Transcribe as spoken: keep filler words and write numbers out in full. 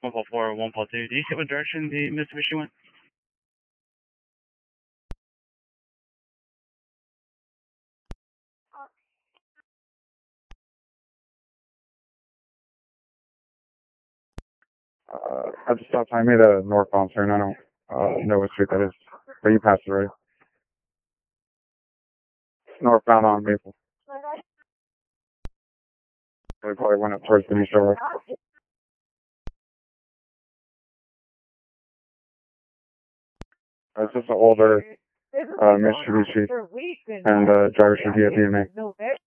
one four four, one four two. Do you see what direction the Mitsubishi went? Uh, at the stop sign, I made a northbound turn. I don't uh, know what street that is, but you passed it right. Northbound on Maple. They probably went up towards the East Shore. It's just an older uh, Mitsubishi, and the uh, driver should be at D M A.